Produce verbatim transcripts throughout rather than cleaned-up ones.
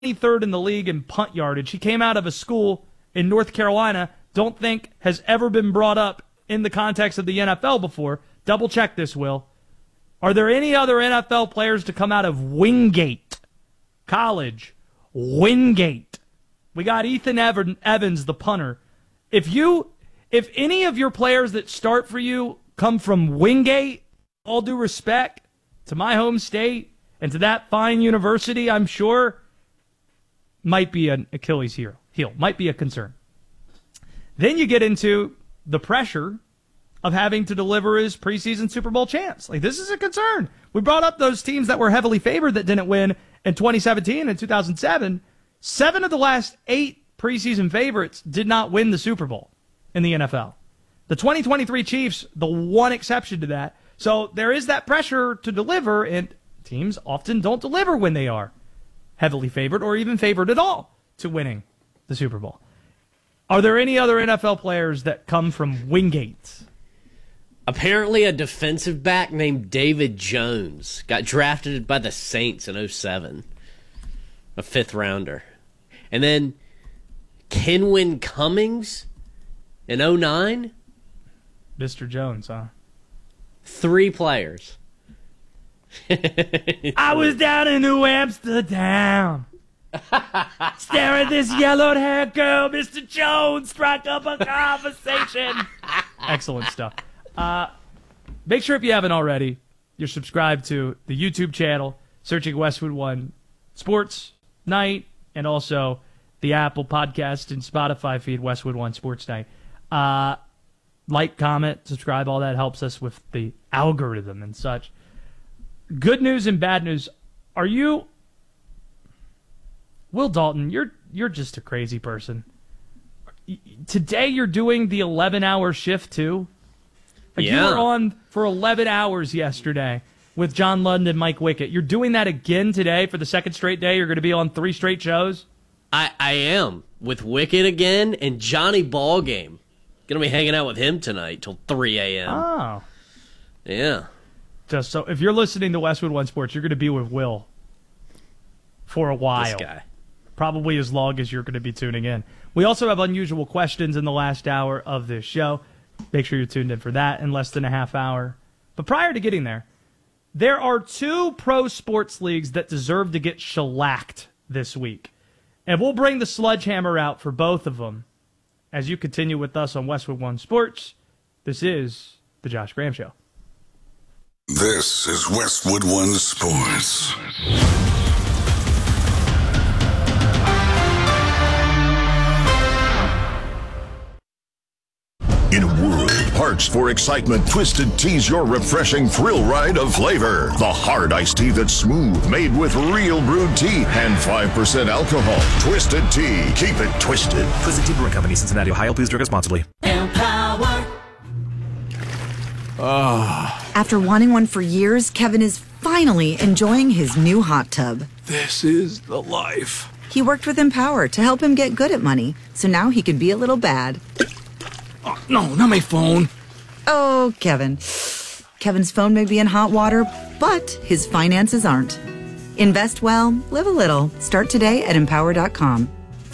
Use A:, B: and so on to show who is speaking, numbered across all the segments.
A: twenty-third in the league in punt yardage. He came out of a school in North Carolina, don't think has ever been brought up in the context of the N F L before. Double check this, Will. Are there any other N F L players to come out of Wingate College? Wingate. We got Ethan Evans, the punter. If you, if any of your players that start for you come from Wingate, all due respect to my home state and to that fine university, I'm sure, might be an Achilles heel. heel might be a concern. Then you get into the pressure of having to deliver his preseason Super Bowl chance. Like, this is a concern. We brought up those teams that were heavily favored that didn't win in twenty seventeen and two thousand seven. Seven of the last eight preseason favorites did not win the Super Bowl in the N F L. The twenty twenty-three Chiefs, the one exception to that. So there is that pressure to deliver, and teams often don't deliver when they are heavily favored or even favored at all to winning the Super Bowl. Are there any other N F L players that come from Wingate?
B: Apparently a defensive back named David Jones got drafted by the Saints in oh seven. A fifth rounder. And then Kenwin Cummings in oh nine.
A: Mister Jones, huh?
B: Three players.
A: I was down in New Amsterdam. Stare at this yellowed-haired girl, Mister Jones. Strike up a conversation. Excellent stuff. Uh, make sure if you haven't already, you're subscribed to the YouTube channel, searching Westwood One Sports Night, and also the Apple Podcast and Spotify feed, Westwood One Sports Night. Uh, like, comment, subscribe, all that helps us with the algorithm and such. Good news and bad news. Are you... Will Dalton, you're you're just a crazy person. Today you're doing the eleven-hour shift, too? Like
B: yeah.
A: You were on for eleven hours yesterday with John Ludden and Mike Wickett. You're doing that again today for the second straight day? You're going to be on three straight shows?
B: I, I am, with Wickett again and Johnny Ballgame. Going to be hanging out with him tonight till three a.m.
A: Oh.
B: Yeah.
A: Just so if you're listening to Westwood One Sports, you're going to be with Will for a while.
B: This guy.
A: Probably as long as you're going to be tuning in. We also have unusual questions in the last hour of this show. Make sure you're tuned in for that in less than a half hour. But prior to getting there, there are two pro sports leagues that deserve to get shellacked this week. And we'll bring the sledgehammer out for both of them as you continue with us on Westwood One Sports. This is the Josh Graham Show.
C: This is Westwood One Sports. In a world parched for excitement, Twisted Tea's your refreshing thrill ride of flavor. The hard iced tea that's smooth, made with real brewed tea and five percent alcohol. Twisted Tea. Keep it twisted.
D: Twisted Tea Brewing Company, Cincinnati, Ohio. Please drink responsibly.
E: Empower.
F: Oh. After wanting one for years, Kevin is finally enjoying his new hot tub.
G: This is the life.
F: He worked with Empower to help him get good at money, so now he can be a little bad.
G: Oh, no, not my phone.
F: Oh, Kevin. Kevin's phone may be in hot water, but his finances aren't. Invest well, live a little. Start today at empower dot com.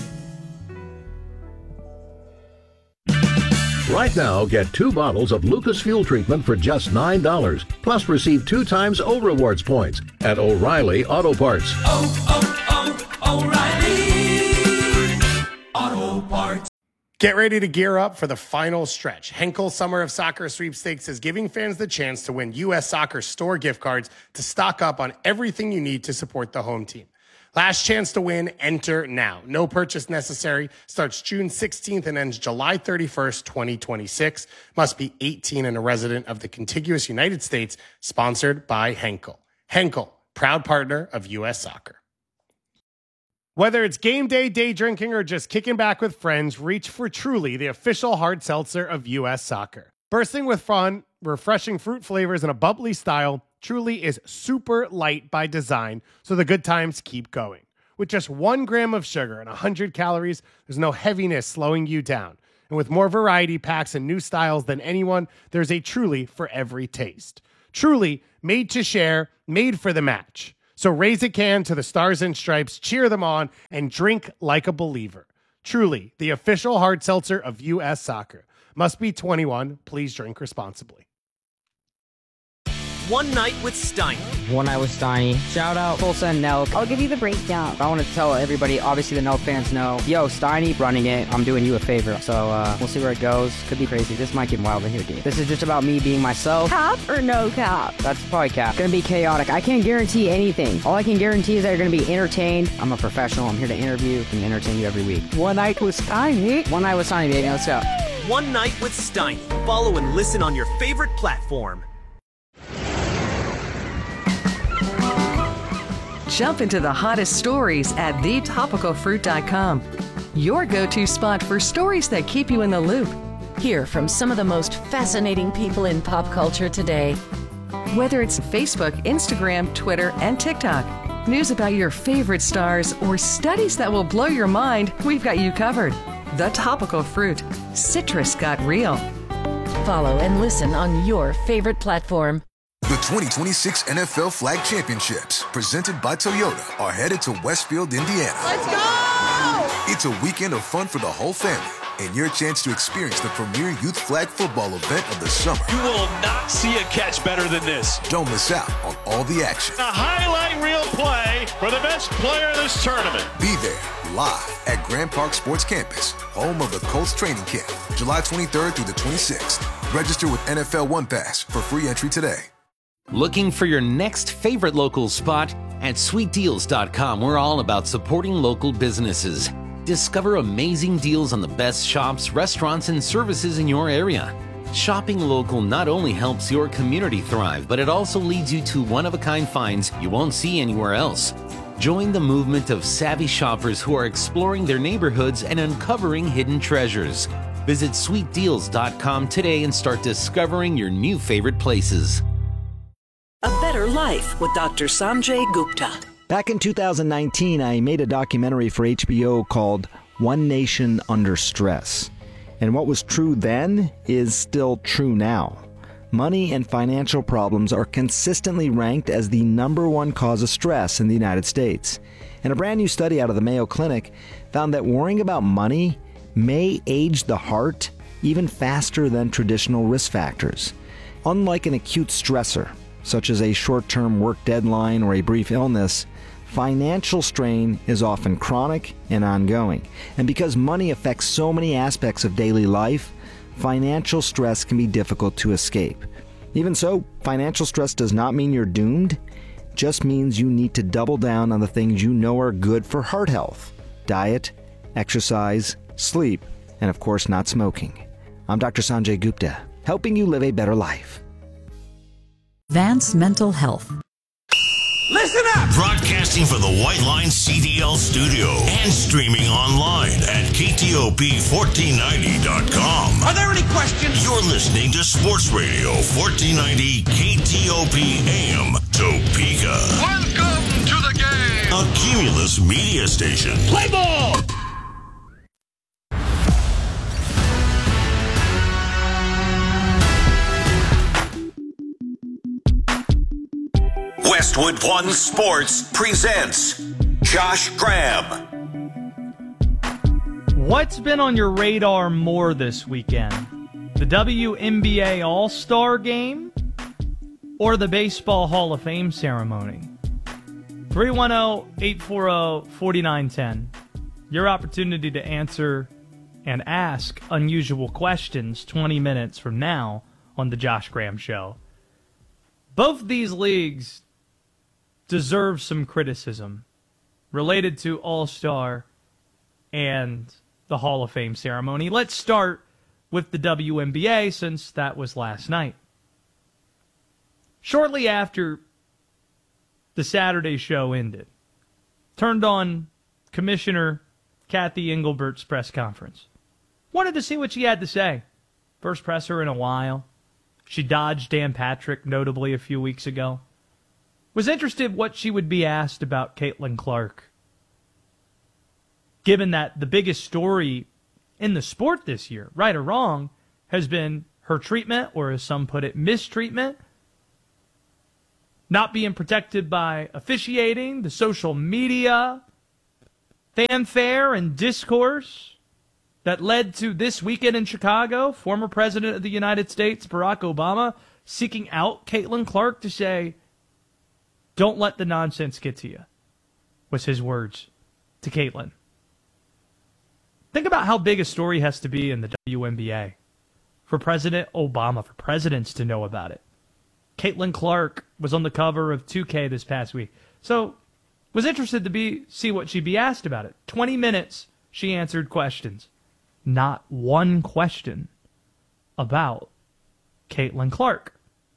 H: Right now, get two bottles of Lucas Fuel Treatment for just nine dollars. Plus, receive two times O Rewards points at O'Reilly Auto Parts.
E: Oh, oh, oh, O'Reilly Auto Parts.
I: Get ready to gear up for the final stretch. Henkel Summer of Soccer Sweepstakes is giving fans the chance to win U S Soccer store gift cards to stock up on everything you need to support the home team. Last chance to win, enter now. No purchase necessary. Starts June sixteenth and ends July thirty-first, twenty twenty-six. Must be eighteen and a resident of the contiguous United States. Sponsored by Henkel. Henkel, proud partner of U S Soccer. Whether it's game day, day drinking, or just kicking back with friends, reach for Truly, the official hard seltzer of U S Soccer. Bursting with fun, refreshing fruit flavors, and a bubbly style, Truly is super light by design, so the good times keep going. With just one gram of sugar and one hundred calories, there's no heaviness slowing you down. And with more variety packs and new styles than anyone, there's a Truly for every taste. Truly, made to share, made for the match. So raise a can to the Stars and Stripes, cheer them on, and drink like a believer. Truly, the official hard seltzer of U S Soccer. Must be twenty-one. Please drink responsibly.
J: One Night with Steiny.
K: One Night with Steiny. Shout out Tulsa and Nelk.
L: I'll give you the breakdown.
K: I want to tell everybody, obviously the Nelk fans know, yo, Steiny running it. I'm doing you a favor. So uh, we'll see where it goes. Could be crazy. This might get wild in here, dude. This is just about me being myself.
L: Cap or no cap?
K: That's probably cap. It's going to be chaotic. I can't guarantee anything. All I can guarantee is that you're going to be entertained. I'm a professional. I'm here to interview and entertain you every week.
L: One Night with Steiny.
K: One Night with Steiny, baby. Let's go.
J: One Night with Steiny. Follow and listen on your favorite platform.
M: Jump into the hottest stories at the topical fruit dot com. Your go-to spot for stories that keep you in the loop.
N: Hear from some of the most fascinating people in pop culture today.
M: Whether it's Facebook, Instagram, Twitter, and TikTok, news about your favorite stars, or studies that will blow your mind, we've got you covered. The Topical Fruit. Citrus got real.
N: Follow and listen on your favorite platform.
O: The twenty twenty-six N F L Flag Championships, presented by Toyota, are headed to Westfield, Indiana.
P: Let's go!
O: It's a weekend of fun for the whole family and your chance to experience the premier youth flag football event of the summer.
Q: You will not see a catch better than this.
O: Don't miss out on all the action.
Q: A highlight reel play for the best player in this tournament.
O: Be there live at Grand Park Sports Campus, home of the Colts training camp, July twenty-third through the twenty-sixth. Register with N F L One Pass for free entry today.
R: Looking for your next favorite local spot? At sweet deals dot com, we're all about supporting local businesses. Discover amazing deals on the best shops, restaurants, and services in your area. Shopping local not only helps your community thrive, but it also leads you to one-of-a-kind finds you won't see anywhere else. Join the movement of savvy shoppers who are exploring their neighborhoods and uncovering hidden treasures. Visit sweet deals dot com today and start discovering your new favorite places.
S: A Better Life with Doctor Sanjay Gupta.
T: Back in two thousand nineteen, I made a documentary for H B O called One Nation Under Stress. And what was true then is still true now. Money and financial problems are consistently ranked as the number one cause of stress in the United States. And a brand new study out of the Mayo Clinic found that worrying about money may age the heart even faster than traditional risk factors. Unlike an acute stressor, such as a short-term work deadline or a brief illness, financial strain is often chronic and ongoing. And because money affects so many aspects of daily life, financial stress can be difficult to escape. Even so, financial stress does not mean you're doomed. It just means you need to double down on the things you know are good for heart health: diet, exercise, sleep, and of course not smoking. I'm Doctor Sanjay Gupta, helping you live a better life.
U: Vance Mental Health.
V: Listen up! Broadcasting from the White Line C D L studio and streaming online at K T O P fourteen ninety dot com.
J: Are there any questions?
V: You're listening to Sports Radio fourteen ninety K T O P A M Topeka.
W: Welcome to the game!
V: A Cumulus media station.
J: Play ball!
V: Westwood One Sports presents Josh Graham.
A: What's been on your radar more this weekend? The W N B A All-Star Game or the Baseball Hall of Fame ceremony? three one zero, eight four zero, four nine one zero. Your opportunity to answer and ask unusual questions twenty minutes from now on the Josh Graham Show. Both these leagues deserve some criticism related to All-Star and the Hall of Fame ceremony. Let's start with the W N B A, since that was last night. Shortly after the Saturday show ended, turned on Commissioner Kathy Engelbert's press conference. Wanted to see what she had to say. First presser in a while. She dodged Dan Patrick, notably a few weeks ago. Was interested what she would be asked about Caitlin Clark. Given that the biggest story in the sport this year, right or wrong, has been her treatment, or as some put it, mistreatment, not being protected by officiating, the social media, fanfare, and discourse that led to this weekend in Chicago, former President of the United States, Barack Obama, seeking out Caitlin Clark to say, don't let the nonsense get to you, was his words to Caitlin. Think about how big a story has to be in the W N B A for President Obama, for presidents to know about it. Caitlin Clark was on the cover of two K this past week. So, was interested to be see what she'd be asked about it. twenty minutes, she answered questions. Not one question about Caitlin Clark.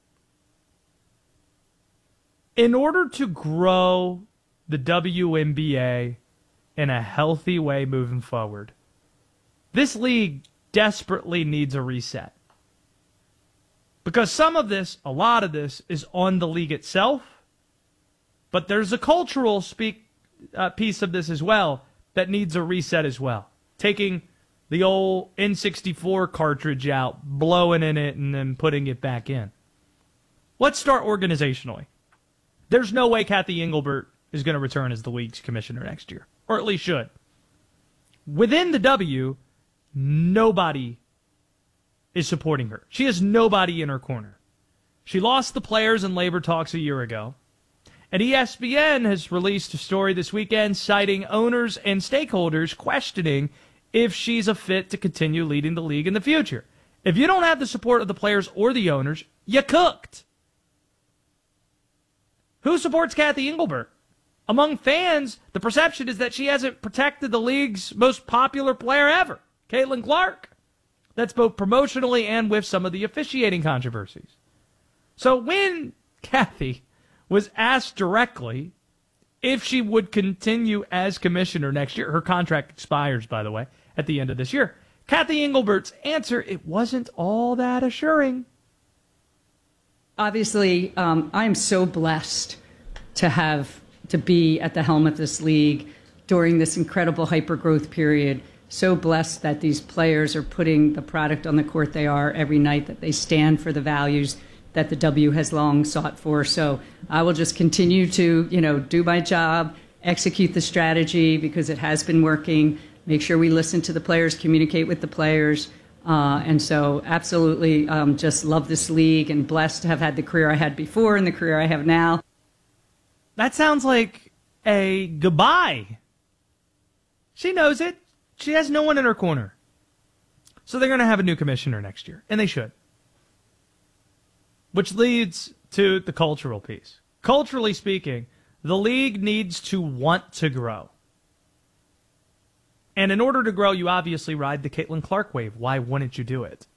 A: In order to grow the W N B A in a healthy way moving forward, this league desperately needs a reset. Because some of this, a lot of this, is on the league itself, but there's a cultural speak uh, piece of this as well that needs a reset as well. Taking the old N sixty-four cartridge out, blowing in it, and then putting it back in. Let's start organizationally. There's no way Kathy Engelbert is going to return as the league's commissioner next year, or at least should. Within the W, nobody is supporting her. She has nobody in her corner. She lost the players in labor talks a year ago. And E S P N has released a story this weekend citing owners and stakeholders questioning if she's a fit to continue leading the league in the future. If you don't have the support of the players or the owners, you cooked. Who supports Kathy Engelbert? Among fans, the perception is that she hasn't protected the league's most popular player ever, Caitlin Clark. That's both promotionally and with some of the officiating controversies. So when Kathy was asked directly if she would continue as commissioner next year, her contract expires, by the way, at the end of this year, Kathy Engelbert's answer, it wasn't all that assuring.
B: Obviously, um, I am so blessed to have to be at the helm of this league during this incredible hyper-growth period. So blessed that these players are putting the product on the court they are every night, that they stand for the values that the W has long sought for. So I will just continue to, you know, do my job, execute the strategy because it has been working, make sure we listen to the players, communicate with the players. Uh, and so absolutely um, just love this league and blessed to have had the career I had before and the career I have now.
A: That sounds like a goodbye. She knows it. She has no one in her corner. So they're going to have a new commissioner next year, and they should. Which leads to the cultural piece. Culturally speaking, the league needs to want to grow. And in order to grow, you obviously ride the Caitlin Clark wave. Why wouldn't you do it?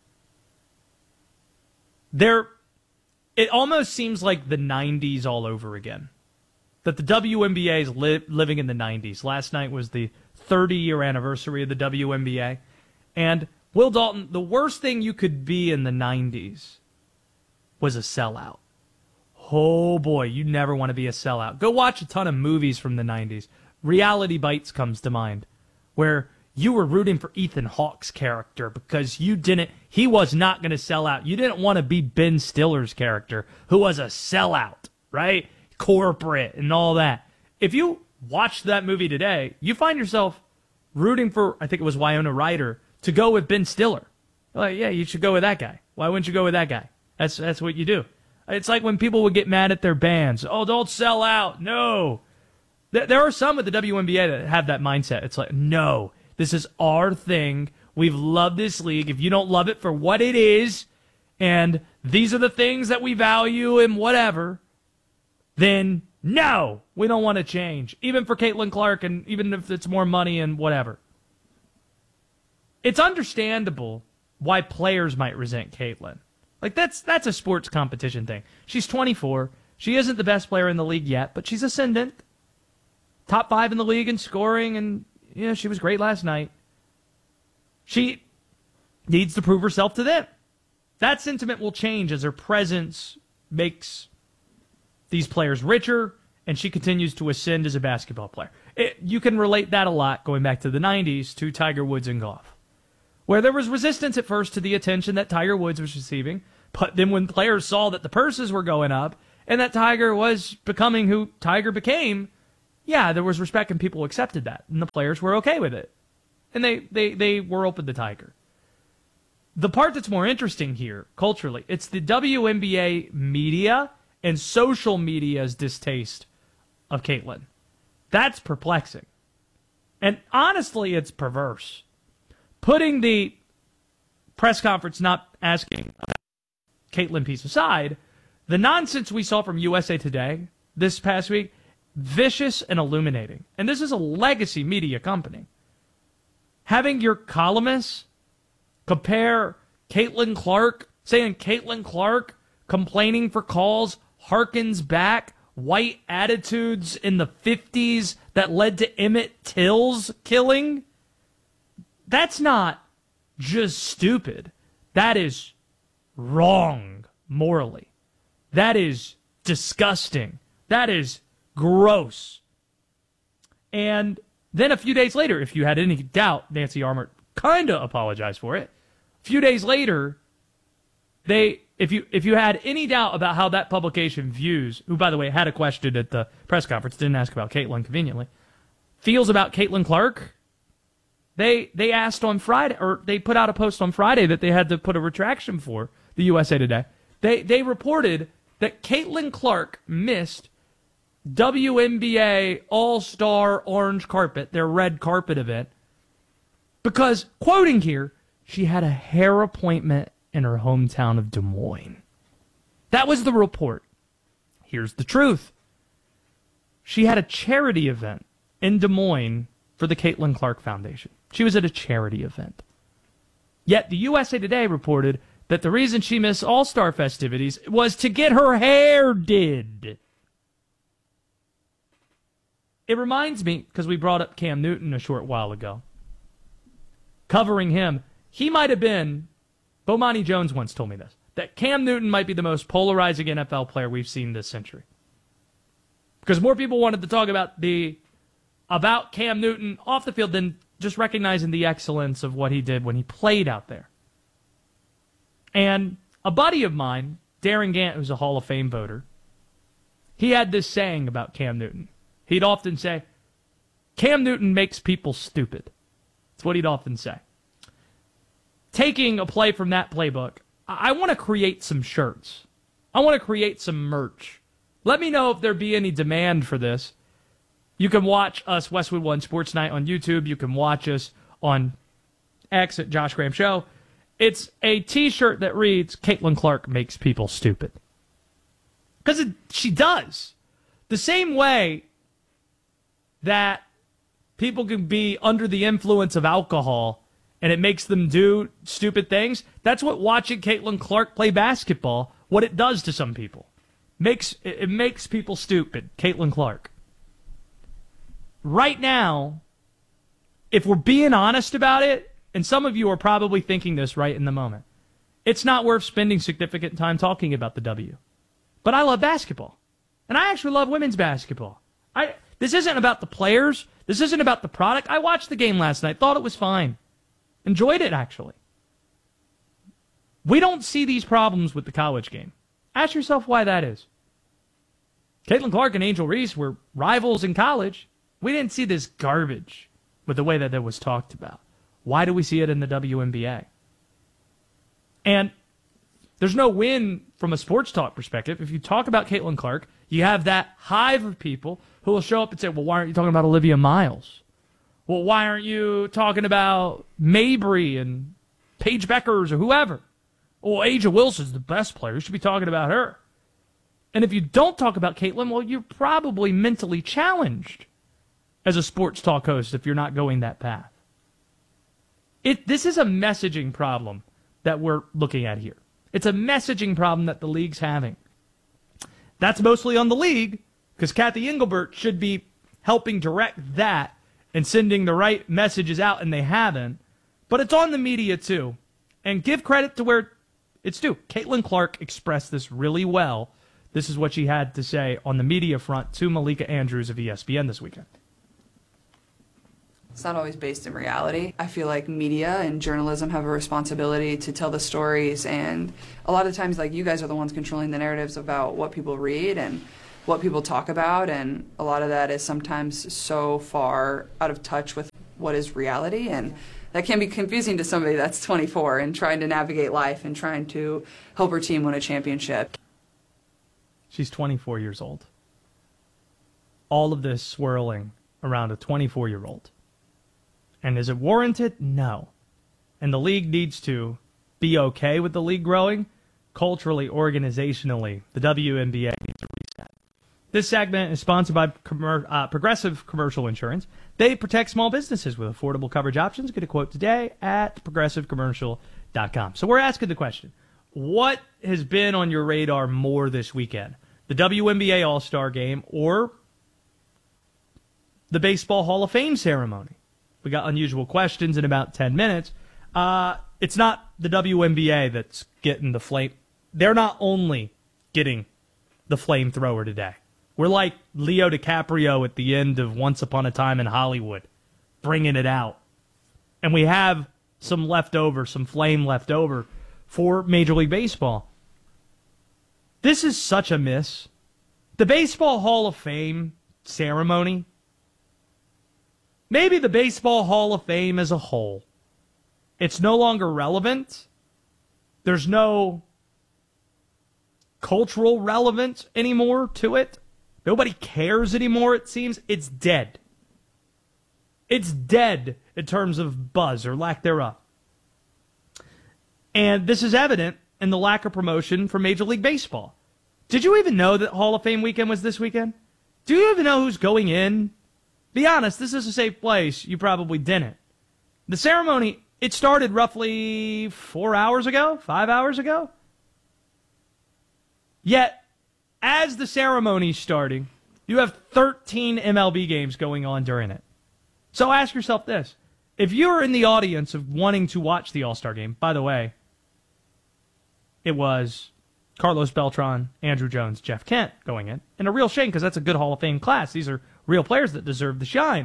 A: There, it almost seems like the nineties all over again. That the W N B A is li- living in the nineties. Last night was the thirty-year anniversary of the W N B A. And Will Dalton, the worst thing you could be in the nineties was a sellout. Oh boy, you never want to be a sellout. Go watch a ton of movies from the nineties. Reality Bites comes to mind, where you were rooting for Ethan Hawke's character because you didn't, he was not going to sell out. You didn't want to be Ben Stiller's character, who was a sellout, right? Corporate and all that. If you watch that movie today, you find yourself rooting for, I think it was Winona Ryder, to go with Ben Stiller. Like, yeah, you should go with that guy. Why wouldn't you go with that guy? That's that's what you do. It's like when people would get mad at their bands. Oh, don't sell out. No. There are some at the W N B A that have that mindset. It's like, no, this is our thing. We've loved this league. If you don't love it for what it is, and these are the things that we value and whatever, then no, we don't want to change. Even for Caitlin Clark, and even if it's more money and whatever. It's understandable why players might resent Caitlin. Like, that's that's a sports competition thing. She's twenty-four. She isn't the best player in the league yet, but she's ascendant. Top five in the league in scoring, and you know, she was great last night. She needs to prove herself to them. That sentiment will change as her presence makes these players richer, and she continues to ascend as a basketball player. It, you can relate that a lot, going back to the nineties, to Tiger Woods and golf, where there was resistance at first to the attention that Tiger Woods was receiving, but then when players saw that the purses were going up, and that Tiger was becoming who Tiger became, yeah, there was respect and people accepted that. And the players were okay with it. And they, they, they were open to Tiger. The part that's more interesting here, culturally, it's the W N B A media and social media's distaste of Caitlyn. That's perplexing. And honestly, it's perverse. Putting the press conference not asking about Caitlyn piece aside, the nonsense we saw from U S A Today this past week, vicious and illuminating. And this is a legacy media company. Having your columnists compare Caitlin Clark, saying Caitlin Clark complaining for calls harkens back white attitudes in the fifties that led to Emmett Till's killing. That's not just stupid. That is wrong morally. That is disgusting. That is gross. And then a few days later, if you had any doubt, Nancy Armour kind of apologized for it. A few days later, they, if you if you had any doubt about how that publication views, who, by the way, had a question at the press conference, didn't ask about Caitlyn conveniently, feels about Caitlin Clark, they they asked on Friday, or they put out a post on Friday that they had to put a retraction for, the U S A Today. They, they reported that Caitlin Clark missed W N B A All-Star Orange Carpet, their red carpet event, because, quoting here, she had a hair appointment in her hometown of Des Moines. That was the report. Here's the truth. She had a charity event in Des Moines for the Caitlin Clark Foundation. She was at a charity event. Yet the U S A Today reported that the reason she missed All-Star festivities was to get her hair did. It reminds me, because we brought up Cam Newton a short while ago, covering him, he might have been, Bomani Jones once told me this, that Cam Newton might be the most polarizing N F L player we've seen this century. Because more people wanted to talk about the about Cam Newton off the field than just recognizing the excellence of what he did when he played out there. And a buddy of mine, Darren Gant, who's a Hall of Fame voter, he had this saying about Cam Newton. He'd often say, Cam Newton makes people stupid. That's what he'd often say. Taking a play from that playbook, I, I want to create some shirts. I want to create some merch. Let me know if there be any demand for this. You can watch us, Westwood One Sports Night, on YouTube. You can watch us on X at Josh Graham Show. It's a t-shirt that reads, Caitlin Clark makes people stupid. Because she does. The same way that people can be under the influence of alcohol and it makes them do stupid things, that's what watching Caitlin Clark play basketball, what it does to some people. Makes It makes people stupid. Caitlin Clark. Right now, if we're being honest about it, and some of you are probably thinking this right in the moment, it's not worth spending significant time talking about the W. But I love basketball. And I actually love women's basketball. I This isn't about the players. This isn't about the product. I watched the game last night. Thought it was fine. Enjoyed it, actually. We don't see these problems with the college game. Ask yourself why that is. Caitlin Clark and Angel Reese were rivals in college. We didn't see this garbage with the way that that was talked about. Why do we see it in the W N B A? And there's no win from a sports talk perspective. If you talk about Caitlin Clark, you have that hive of people who will show up and say, well, why aren't you talking about Olivia Miles? Well, why aren't you talking about Mabry and Paige Beckers or whoever? Well, Aja Wilson's the best player. You should be talking about her. And if you don't talk about Caitlin, well, you're probably mentally challenged as a sports talk host if you're not going that path. It, this is a messaging problem that we're looking at here. It's a messaging problem that the league's having. That's mostly on the league, because Kathy Engelbert should be helping direct that and sending the right messages out, and they haven't. But it's on the media, too. And give credit to where it's due. Caitlin Clark expressed this really well. This is what she had to say on the media front to Malika Andrews of E S P N this weekend.
C: It's not always based in reality. I feel like media and journalism have a responsibility to tell the stories, and a lot of times, like, you guys are the ones controlling the narratives about what people read and what people talk about, and a lot of that is sometimes so far out of touch with what is reality, and that can be confusing to somebody that's twenty-four and trying to navigate life and trying to help her team win a championship.
A: She's twenty-four years old. All of this swirling around a twenty-four-year-old. And is it warranted? No. And the league needs to be okay with the league growing. Culturally, organizationally, the W N B A needs to reset. This segment is sponsored by Commer- uh, Progressive Commercial Insurance. They protect small businesses with affordable coverage options. Get a quote today at progressive commercial dot com. So we're asking the question, what has been on your radar more this weekend? The W N B A All-Star Game or the Baseball Hall of Fame ceremony? We got unusual questions in about ten minutes. Uh, it's not the W N B A that's getting the flame. They're not only getting the flamethrower today. We're like Leo DiCaprio at the end of Once Upon a Time in Hollywood, bringing it out. And we have some leftover, some flame left over for Major League Baseball. This is such a miss. The Baseball Hall of Fame ceremony, maybe the Baseball Hall of Fame as a whole, it's no longer relevant. There's no cultural relevance anymore to it. Nobody cares anymore, it seems. It's dead. It's dead in terms of buzz or lack thereof. And this is evident in the lack of promotion for Major League Baseball. Did you even know that Hall of Fame weekend was this weekend? Do you even know who's going in? Be honest, this is a safe place. You probably didn't. The ceremony, it started roughly four hours ago, five hours ago. Yet, as the ceremony's starting, you have thirteen M L B games going on during it. So ask yourself this. If you're in the audience of wanting to watch the All-Star Game, by the way, it was Carlos Beltran, Andrew Jones, Jeff Kent going in. And a real shame because that's a good Hall of Fame class. These are real players that deserve the shine.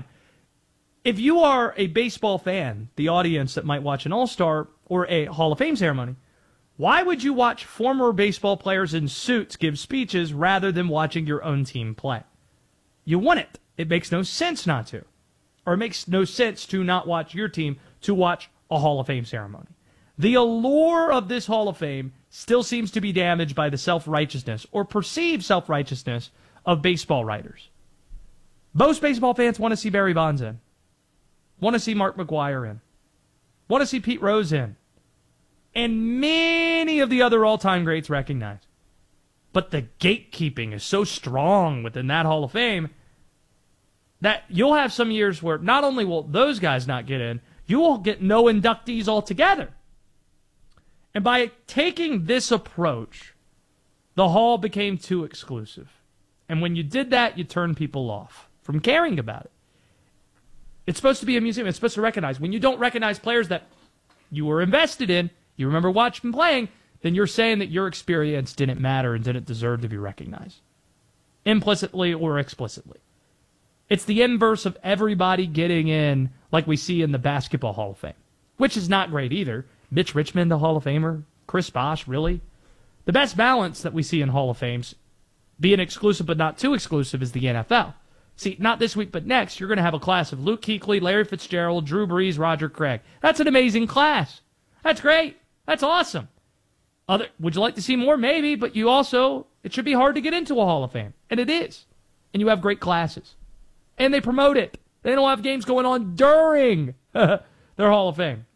A: If you are a baseball fan, the audience that might watch an All-Star or a Hall of Fame ceremony, why would you watch former baseball players in suits give speeches rather than watching your own team play? You wouldn't. It makes no sense not to. Or it makes no sense to not watch your team to watch a Hall of Fame ceremony. The allure of this Hall of Fame still seems to be damaged by the self-righteousness or perceived self-righteousness of baseball writers. Most baseball fans want to see Barry Bonds in, want to see Mark McGwire in, want to see Pete Rose in, and many of the other all-time greats recognize. But the gatekeeping is so strong within that Hall of Fame that you'll have some years where not only will those guys not get in, you will get no inductees altogether. And by taking this approach, the Hall became too exclusive. And when you did that, you turned people off from caring about it. It's supposed to be a museum. It's supposed to recognize. When you don't recognize players that you were invested in, you remember watching playing, then you're saying that your experience didn't matter and didn't deserve to be recognized, implicitly or explicitly. It's the inverse of everybody getting in like we see in the Basketball Hall of Fame, which is not great either. Mitch Richmond, the Hall of Famer. Chris Bosh, really? The best balance that we see in Hall of Fames, being exclusive but not too exclusive, is the N F L. See, not this week but next, you're going to have a class of Luke Kuechly, Larry Fitzgerald, Drew Brees, Roger Craig. That's an amazing class. That's great. That's awesome. Other, would you like to see more? Maybe, but you also, it should be hard to get into a Hall of Fame. And it is. And you have great classes. And they promote it. They don't have games going on during their Hall of Fame.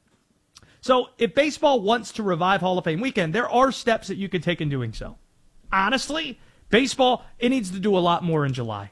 A: So if baseball wants to revive Hall of Fame weekend, there are steps that you could take in doing so. Honestly, baseball, it needs to do a lot more in July.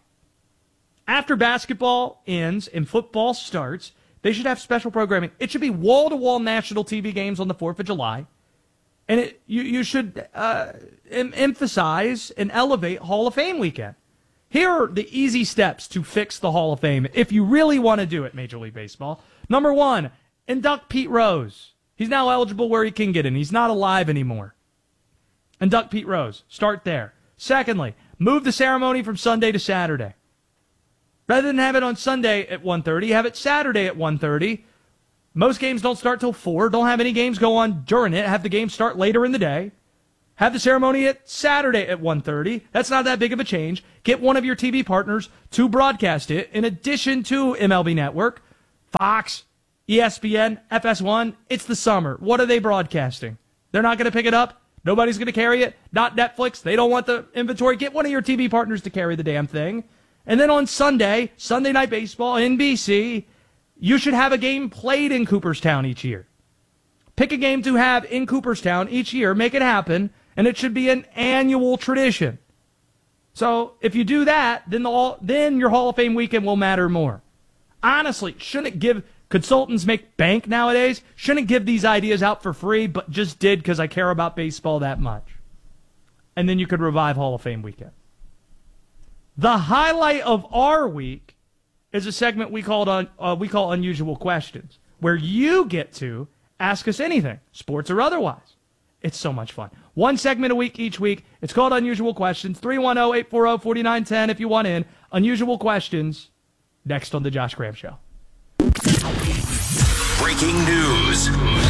A: After basketball ends and football starts, they should have special programming. It should be wall-to-wall national T V games on the fourth of July. And it, you, you should uh, em- emphasize and elevate Hall of Fame weekend. Here are the easy steps to fix the Hall of Fame if you really want to do it, Major League Baseball. Number one, induct Pete Rose. He's now eligible where he can get in. He's not alive anymore. Induct Pete Rose. Start there. Secondly, move the ceremony from Sunday to Saturday. Rather than have it on Sunday at one thirty, have it Saturday at one thirty. Most games don't start till four. Don't have any games go on during it. Have the game start later in the day. Have the ceremony at Saturday at one thirty. That's not that big of a change. Get one of your T V partners to broadcast it in addition to M L B Network, Fox, E S P N, F S one. It's the summer. What are they broadcasting? They're not going to pick it up. Nobody's going to carry it. Not Netflix. They don't want the inventory. Get one of your T V partners to carry the damn thing. And then on Sunday, Sunday Night Baseball, N B C, you should have a game played in Cooperstown each year. Pick a game to have in Cooperstown each year. Make it happen. And it should be an annual tradition. So if you do that, then the then your Hall of Fame weekend will matter more. Honestly, shouldn't it give consultants make bank nowadays? Shouldn't it give these ideas out for free, but just did because I care about baseball that much. And then you could revive Hall of Fame weekend. The highlight of our week is a segment we called on uh, we call Unusual Questions, where you get to ask us anything, sports or otherwise. It's so much fun. One segment a week each week. It's called Unusual Questions. three one zero, eight four zero, four nine one zero if you want in. Unusual Questions, next on The Josh Graham Show.
V: Breaking news.